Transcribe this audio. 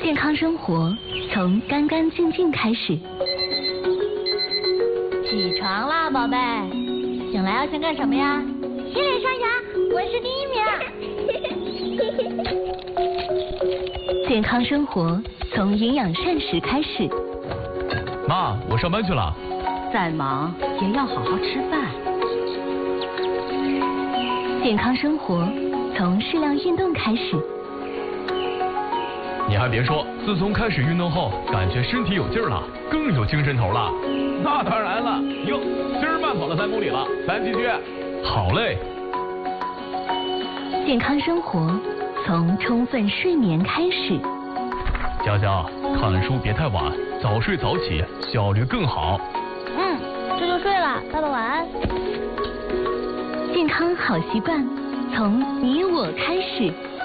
健康生活从干干净净开始。 起床啦，宝贝！醒来要先干什么呀？ 洗脸刷牙，我是第1名。 健康生活从营养膳食开始。 妈，我上班去了。 再忙也要好好吃饭。 健康生活从适量运动开始。 你还别说，自从开始运动后，感觉身体有劲儿了，更有精神头了。 那当然了，哟，今儿慢跑了3公里了，咱继续。 好嘞。 健康生活从充分睡眠开始。 佳佳，看书别太晚，早睡早起，效率更好。 这就睡了，爸爸晚安。 健康好习惯从你我开始。